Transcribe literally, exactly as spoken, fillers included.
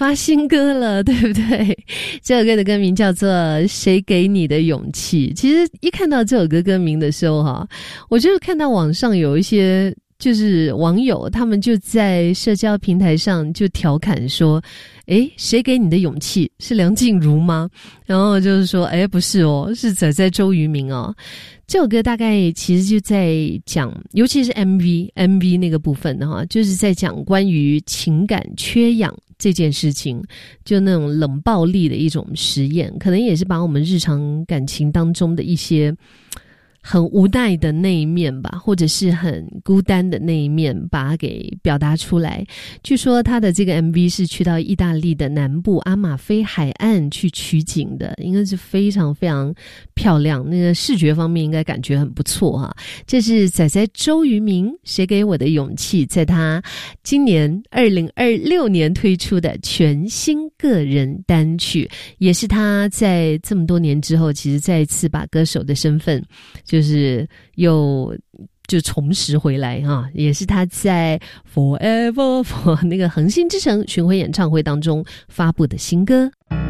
发新歌了，对不对？这首歌的歌名叫做《谁给你的勇气》。其实一看到这首歌歌名的时候哈，我就看到网上有一些就是网友，他们就在社交平台上就调侃说，诶，谁给你的勇气？是梁静茹吗？然后就是说，诶，不是哦，是仔仔周渝民哦。这首歌大概其实就在讲，尤其是 M V M V 那个部分的哈，就是在讲关于情感缺氧这件事情，就那种冷暴力的一种实验，可能也是把我们日常感情当中的一些很无奈的那一面吧，或者是很孤单的那一面把它给表达出来。据说他的这个 M V 是去到意大利的南部阿马菲海岸去取景的，应该是非常非常漂亮，那个视觉方面应该感觉很不错哈。这是仔仔周渝民谁给我的勇气，在他今年二零二六年推出的全新个人单曲，也是他在这么多年之后其实再一次把歌手的身份就是又就重拾回来哈，也是他在 Forever For 那个恒星之城巡回演唱会当中发布的新歌。